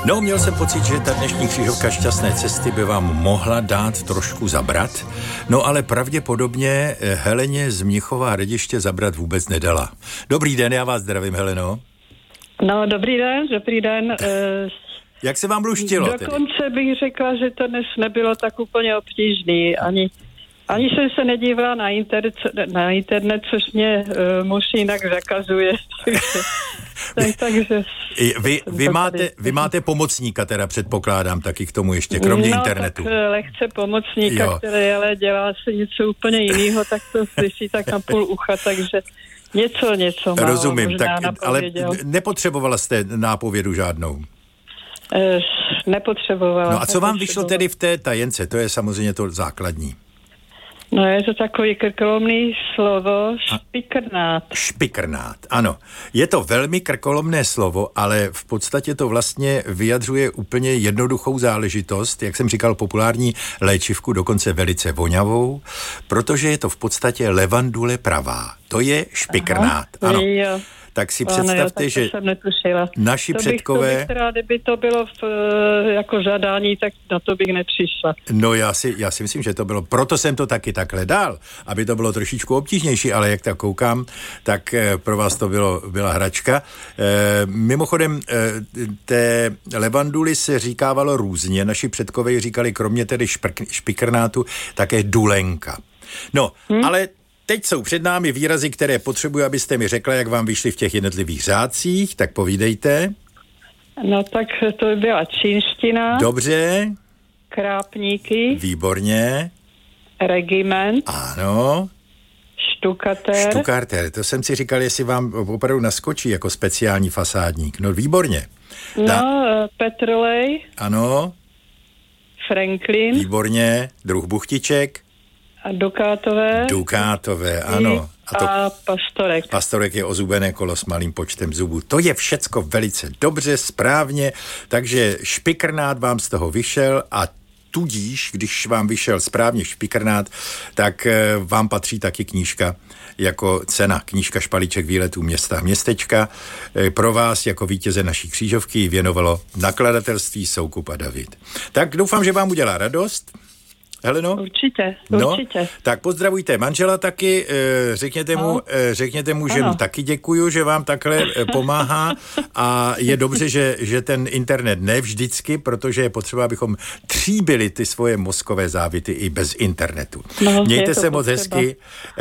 No, měl jsem pocit, že ta dnešní křížovka šťastné cesty by vám mohla dát trošku zabrat, no ale pravděpodobně Heleně z Mnichova Hradiště zabrat vůbec nedala. Dobrý den, já vás zdravím, Heleno. No, dobrý den. Jak se vám luštilo? Dokonce bych řekla, že to dnes nebylo tak úplně obtížný. Ani jsem se nedívala na internet, což mě muž jinak zakazuje. Takže vy máte pomocníka, teda předpokládám taky k tomu ještě, kromě internetu. Tak lehce pomocníka, který ale dělá si něco úplně jiného, tak to slyší tak na půl ucha, takže něco málo. Rozumím, tak, ale nepotřebovala jste nápovědu žádnou? Nepotřebovala. No a co vám vyšlo tedy v té tajence? To je samozřejmě to základní. No je to takový krkolomný slovo, špikrnát. Špikrnát, ano. Je to velmi krkolomné slovo, ale v podstatě to vlastně vyjadřuje úplně jednoduchou záležitost, jak jsem říkal, populární léčivku, dokonce velice vonavou, protože je to v podstatě levandule pravá. To je špikrnát, ano. Jo. Tak si představte, že naši předkové... To bych rád, kdyby to bylo jako zadání, tak na to bych nepřišla. No já si myslím, že to bylo, proto jsem to taky takhle dal, aby to bylo trošičku obtížnější, ale jak tak koukám, tak pro vás to byla hračka. Mimochodem, té levanduly se říkávalo různě, naši předkové říkali kromě tedy špikrnátu také dulenka. No, ale teď jsou před námi výrazy, které potřebuji, abyste mi řekla, jak vám vyšly v těch jednotlivých řádcích, tak povídejte. No tak to by byla čínština. Dobře. Krápníky. Výborně. Regiment. Ano. Štukatér, to jsem si říkal, jestli vám opravdu naskočí jako speciální fasádník. No výborně. Petrolej. Ano. Franklin. Výborně. Druh buchtiček. A Dukátové, ano. A Pastorek. Pastorek je ozubené kolo s malým počtem zubů. To je všecko velice dobře, správně, takže špikrnát vám z toho vyšel a tudíž, když vám vyšel správně špikrnát, tak vám patří taky knížka jako cena. Knížka Špalíček výletů města a městečka. Pro vás jako vítěze naší křížovky věnovalo nakladatelství Soukup a David. Tak doufám, že vám udělá radost. Heleno? Určitě. Tak pozdravujte manžela taky, řekněte mu, že mu taky děkuju, že vám takhle pomáhá a je dobře, že ten internet ne vždycky, protože je potřeba, abychom tříbili ty svoje mozkové závity i bez internetu. Mějte se moc hezky,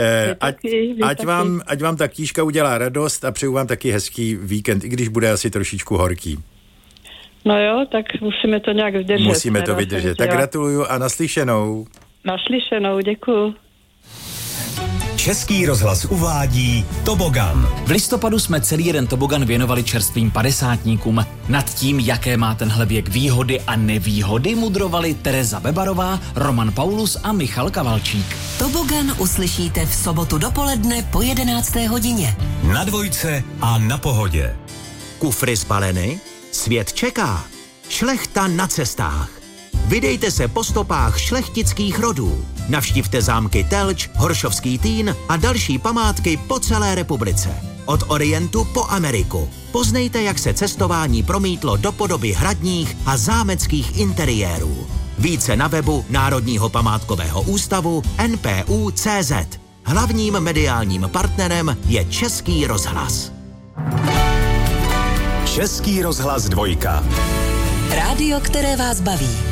ať vám ta knížka udělá radost a přeju vám taky hezký víkend, i když bude asi trošičku horký. No jo, tak musíme to nějak vydržet. Musíme to vydržet. Tak gratuluju a naslyšenou. Naslyšenou, děkuju. Český rozhlas uvádí Tobogan. V listopadu jsme celý jeden tobogan věnovali čerstvým padesátníkům. Nad tím, jaké má tenhle věk výhody a nevýhody, mudrovali Tereza Bebarová, Roman Paulus a Michal Kavalčík. Tobogan uslyšíte v sobotu dopoledne po 11. hodině. Na Dvojce a na Pohodě. Kufry zbaleny? Svět čeká. Šlechta na cestách. Vydejte se po stopách šlechtických rodů. Navštivte zámky Telč, Horšovský Týn a další památky po celé republice. Od Orientu po Ameriku. Poznejte, jak se cestování promítlo do podoby hradních a zámeckých interiérů. Více na webu Národního památkového ústavu NPU.cz. Hlavním mediálním partnerem je Český rozhlas. Český rozhlas 2. Rádio, které vás baví.